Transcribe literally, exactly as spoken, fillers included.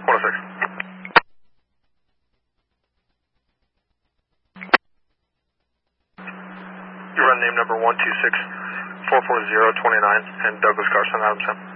one oh six. You run name number one two six four four zero two nine and Douglas Carson, Adams ten.